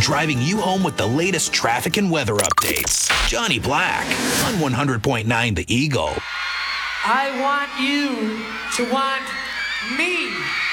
driving you home with the latest traffic and weather updates. Johnny Black on 100.9 The Eagle. I want you to want me.